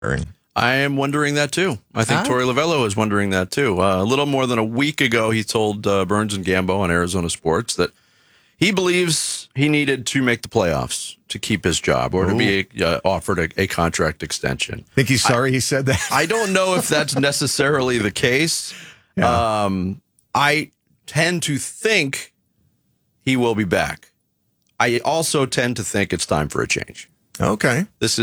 I am wondering that too. I think Torey Lovello is wondering that too. A little more than a week ago, he told Burns and Gambo on Arizona Sports that he believes he needed to make the playoffs to keep his job or to be offered a contract extension. Think he's sorry he said that? I don't know if that's necessarily the case. Yeah. I tend to think he will be back. I also tend to think it's time for a change. Okay. This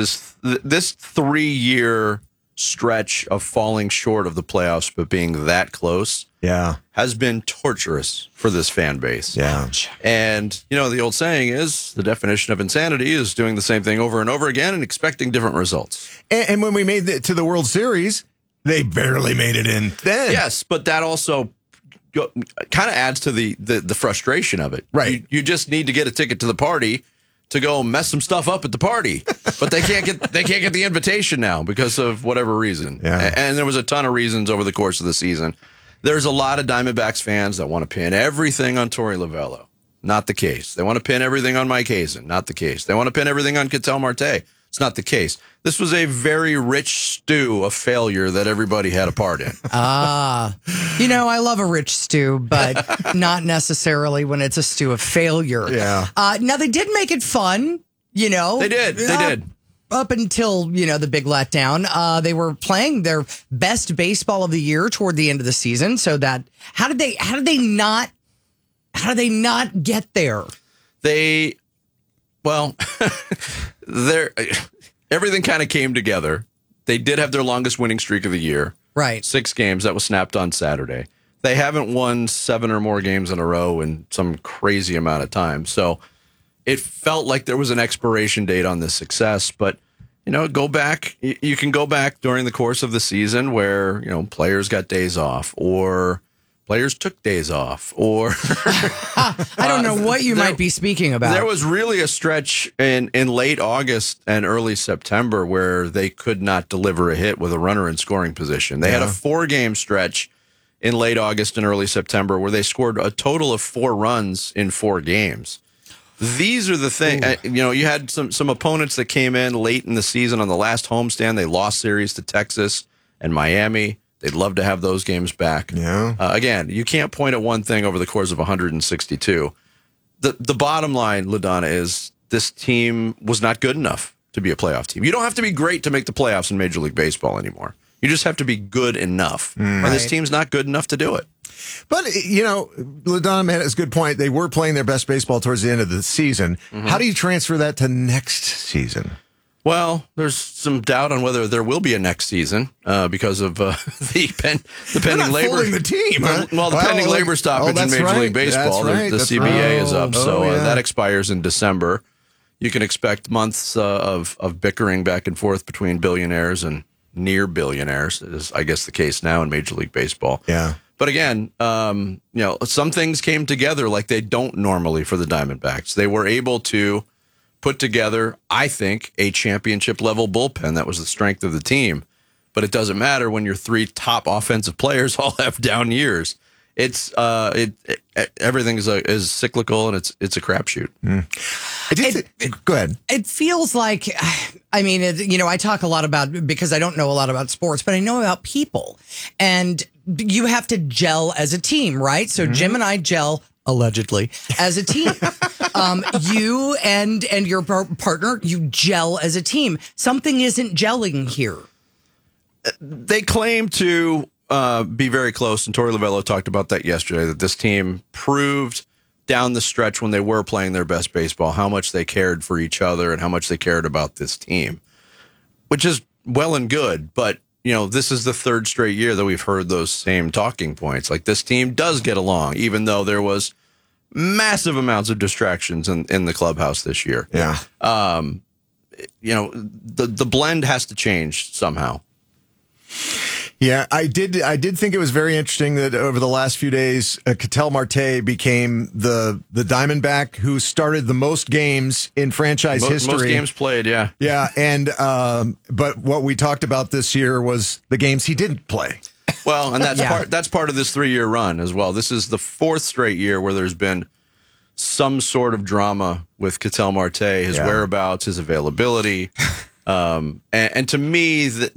3-year stretch of falling short of the playoffs but being that close has been torturous for this fan base. Yeah. And, the old saying is the definition of insanity is doing the same thing over and over again and expecting different results. And when we made it to the World Series, they barely made it in then. Yes, but that also kind of adds to the frustration of it. Right. You just need to get a ticket to the party to go mess some stuff up at the party, but they can't get the invitation now because of whatever reason. Yeah. And there was a ton of reasons over the course of the season. There's a lot of Diamondbacks fans that want to pin everything on Torey Lovello. Not the case. They want to pin everything on Mike Hazen. Not the case. They want to pin everything on Ketel Marte. It's not the case. This was a very rich stew of failure that everybody had a part in. I love a rich stew, but not necessarily when it's a stew of failure. Yeah. Now, they did make it fun, They did. They did. Up until, the big letdown. They were playing their best baseball of the year toward the end of the season. So that, how did they not get there? Everything kind of came together. They did have their longest winning streak of the year. Right. 6 games. That was snapped on Saturday. They haven't won 7 or more games in a row in some crazy amount of time. So it felt like there was an expiration date on this success. But, go back. You can go back during the course of the season where, players got days off or players took days off, or I don't know what you might be speaking about. There was really a stretch in late August and early September where they could not deliver a hit with a runner in scoring position. They had a 4-game stretch in late August and early September where they scored a total of 4 runs in 4 games. These are the things, you had some opponents that came in late in the season on the last homestand. They lost series to Texas and Miami. They'd love to have those games back. Yeah. Again, you can't point at one thing over the course of 162. The bottom line, LaDonna, is this team was not good enough to be a playoff team. You don't have to be great to make the playoffs in Major League Baseball anymore. You just have to be good enough. And this team's not good enough to do it. But, LaDonna had a good point. They were playing their best baseball towards the end of the season. Mm-hmm. How do you transfer that to next season? Well, there's some doubt on whether there will be a next season because of the pending labor. The team, huh? Well, the pending labor stoppage in Major League Baseball. The CBA is up, that expires in December. You can expect months of bickering back and forth between billionaires and near billionaires. Is, I guess, the case now in Major League Baseball. Yeah. But again, some things came together like they don't normally for the Diamondbacks. They were able to put together, I think, a championship-level bullpen. That was the strength of the team. But it doesn't matter when your 3 top offensive players all have down years. It's everything is cyclical, and it's a crapshoot. Go ahead. It feels like, I talk a lot about, because I don't know a lot about sports, but I know about people. And you have to gel as a team, right? So Jim and I gel allegedly as a team. You and your partner, you gel as a team. Something isn't gelling here. They claim to be very close, and Torey Lovello talked about that yesterday, that this team proved down the stretch when they were playing their best baseball how much they cared for each other and how much they cared about this team, which is well and good. But, this is the 3rd straight year that we've heard those same talking points. Like, this team does get along, even though there was massive amounts of distractions in the clubhouse this year. Yeah. The blend has to change somehow. Yeah, I did think it was very interesting that over the last few days, Ketel Marte became the Diamondback who started the most games in franchise history. Most games played, yeah. Yeah, and but what we talked about this year was the games he didn't play. Well, and that's part of this 3-year run as well. This is the 4th straight year where there's been some sort of drama with Ketel Marte, his whereabouts, his availability. And to me,